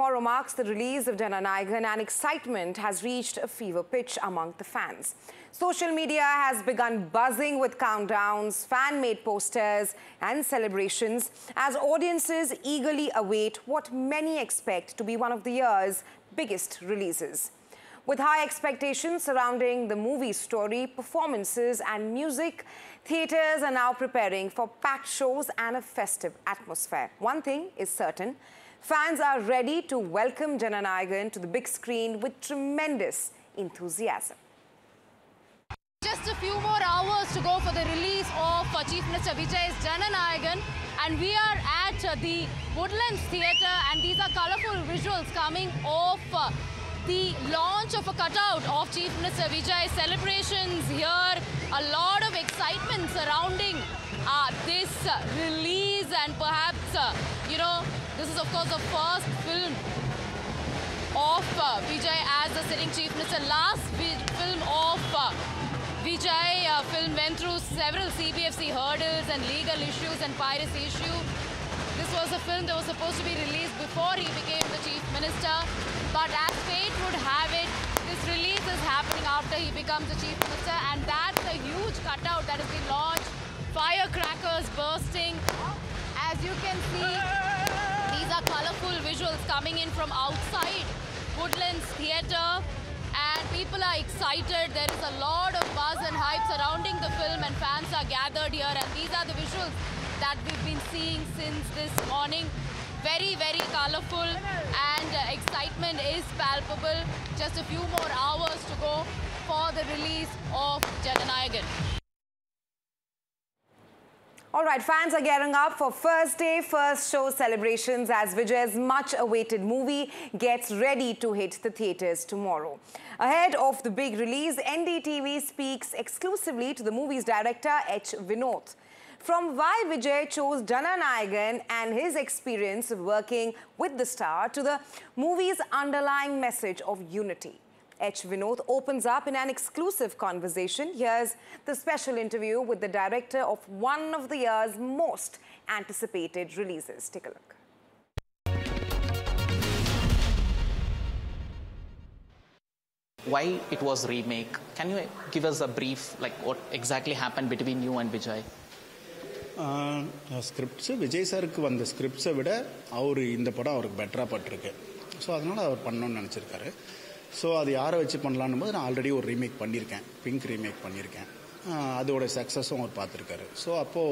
tomorrow marks the release of Jananayagan and excitement has reached a fever pitch among the fans. Social media has begun buzzing with countdowns, fan-made posters and celebrations as audiences eagerly await what many expect to be one of the year's biggest releases. With high expectations surrounding the movie's story, performances and music, theatres are now preparing for packed shows and a festive atmosphere. One thing is certain, fans are ready to welcome Jananayagan to the big screen with tremendous enthusiasm. Just a few more hours to go for the release of Chief Minister Vijay's Jananayagan, and we are at the Woodlands Theatre, and these are colourful visuals coming off the launch of a cutout of Chief Minister Vijay. Celebrations here, a lot of excitement surrounding this release, and perhaps, this is of course the first film of Vijay as the sitting Chief Minister. Last film of Vijay film went through several CBFC hurdles and legal issues and piracy issue. This was a film that was supposed to be released before he became the Chief Minister. But as fate would have it, this release is happening after he becomes the Chief Minister, and that's a huge cutout that has been launched. Firecrackers bursting. As you can see, these are colourful visuals coming in from outside Woodlands Theatre, and people are excited. There is a lot of buzz and hype surrounding the film, and fans are gathered here, and these are the visuals that we've been seeing since this morning. Very, very colourful, and excitement is palpable. Just a few more hours to go for the release of Jananayagan. All right, fans are gearing up for first day, first show celebrations as Vijay's much-awaited movie gets ready to hit the theatres tomorrow. Ahead of the big release, NDTV speaks exclusively to the movie's director, H. Vinod. From why Vijay chose Jananayagan and his experience of working with the star to the movie's underlying message of unity. H. Vinod opens up in an exclusive conversation. Here's the special interview with the director of one of the year's most anticipated releases. Take a look. Why it was remake? Can you give us a brief, like what exactly happened between you and Vijay? Scripts Vijay சாருக்கு வந்த ஸ்கிரிப்ட்ஸை விட அவர் இந்த படம் அவருக்கு பெட்டராக பட்டிருக்கு. So அதனால் அவர் பண்ணணும்னு நினச்சிருக்காரு. So அது யாரை வச்சு பண்ணலான்னு போது நான் ஆல்ரெடி ஒரு ரீமேக் பண்ணியிருக்கேன், பிங்க் ரீமேக் பண்ணியிருக்கேன். அதோட சக்ஸஸும் அவர் பார்த்துருக்காரு. ஸோ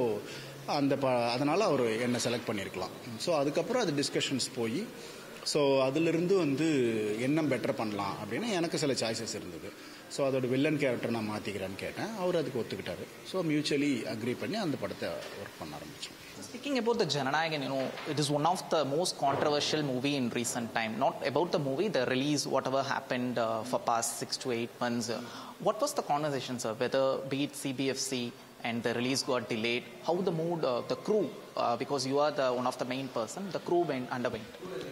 அப்போது அதனால் அவர் என்னை செலக்ட் பண்ணியிருக்கலாம். ஸோ அதுக்கப்புறம் அது டிஸ்கஷன்ஸ் போய் ஸோ அதிலிருந்து என்ன பெட்டர் பண்ணலாம் அப்படின்னு எனக்கு சில சாய்ஸஸ் இருந்தது. ஸோ அதோட வில்லன் கேரக்டர் நான் மாற்றிக்கிறேன்னு கேட்டேன். அவர் அதுக்கு ஒத்துக்கிட்டாரு. ஸோ மியூச்சுவலி அக்ரி பண்ணி அந்த படத்தை ஒர்க் பண்ண ஆரம்பித்தோம். Speaking about the Jananayagan, it is one of the most controversial movie in recent time. Not about the movie, the release, whatever happened for past 6 to 8 months. What was the conversation, sir? Whether be it CBFC and the release got delayed, how the mood, the crew, because you are one of the main person, the crew underwent.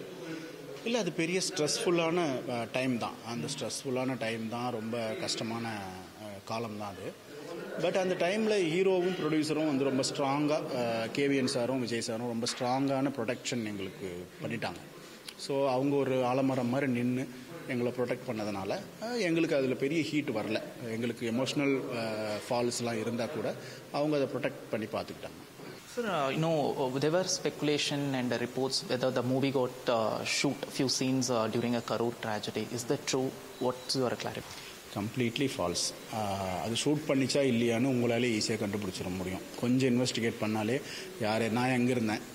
இல்லை, அது பெரிய ஸ்ட்ரெஸ்ஃபுல்லான time தான். அந்த ஸ்ட்ரெஸ்ஃபுல்லான time தான், ரொம்ப கஷ்டமான காலம் தான் அது. பட் அந்த டைமில் ஹீரோவும் ப்ரொடியூசரும் ரொம்ப ஸ்ட்ராங்காக, கேவிஎன் சாரும் விஜய் சாரும் ரொம்ப ஸ்ட்ராங்கான ப்ரொடெக்ஷன் எங்களுக்கு பண்ணிட்டாங்க. ஸோ அவங்க ஒரு ஆலமரம் மாதிரி நின்று எங்களை ப்ரொடெக்ட் பண்ணதுனால எங்களுக்கு அதில் பெரிய ஹீட் வரல. எங்களுக்கு எமோஷ்னல் ஃபால்ஸ்லாம் இருந்தால் கூட அவங்க அதை ப்ரொடெக்ட் பண்ணி பார்த்துக்கிட்டாங்க. Sir, there were speculation and reports whether the movie got shoot a few scenes during a Karur tragedy. Is that true? What's your clarification? Completely falls. அது ஷூட் பண்ணிச்சா இல்லையான்னு உங்களாலே ஈஸியாக கண்டுபிடிச்சிட முடியும். கொஞ்சம் இன்வெஸ்டிகேட் பண்ணாலே நான் எங்கே இருந்தேன்,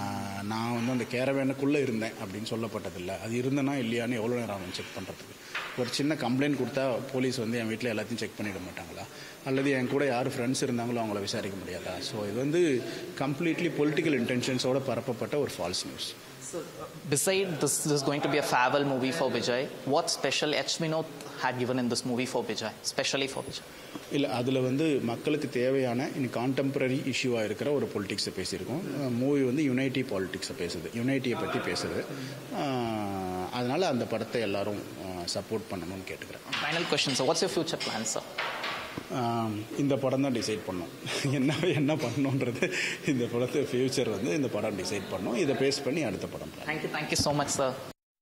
நான் அந்த கேரவேனுக்குள்ளே இருந்தேன் அப்படின்னு சொல்லப்பட்டதில்லை. அது இருந்தேன்னா இல்லையான்னு எவ்வளோ நேரம் ஆகும் செக் பண்ணுறதுக்கு? ஒரு சின்ன கம்ப்ளைண்ட் கொடுத்தா போலீஸ் என் வீட்டில் எல்லாத்தையும் செக் பண்ணிட மாட்டாங்களா? அல்லது என் கூட யார் ஃப்ரெண்ட்ஸ் இருந்தாங்களோ அவங்கள விசாரிக்க முடியாதா? ஸோ இது கம்ப்ளீட்லி பொலிட்டிக்கல் இன்டென்ஷன்ஸோடு பரப்பப்பட்ட ஒரு falls news. So, beside this is going to be a farewell movie for Vijay. What special H. Vinod had given in this movie for Vijay, especially for Vijay? இல்லை, அதில் மக்களுக்கு தேவையான contemporary இஷ்யூவாக இருக்கிற ஒரு பொலிட்டிக்ஸை பேசியிருக்கோம். Movie unity பாலிட்டிக்ஸை பேசுது, யுனைட்டியை பற்றி பேசுது. அதனால் அந்த படத்தை எல்லாரும் சப்போர்ட் பண்ணணும்னு கேட்டுக்கிறேன். Final question, sir. What's your future plans, sir? இந்த படம் தான் டிசைட் பண்ணோம். என்ன பண்ணணுன்றது இந்த படத்தை ஃபியூச்சர் இந்த படம் டிசைட் பண்ணோம். இதை பேஸ் பண்ணி அடுத்த படம். Thank you so much, sir.